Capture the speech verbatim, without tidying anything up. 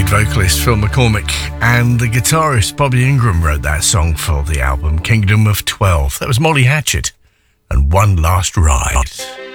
lead vocalist Phil McCormick and the guitarist Bobby Ingram wrote that song for the album Kingdom of twelve. That was Molly Hatchet and One Last Ride.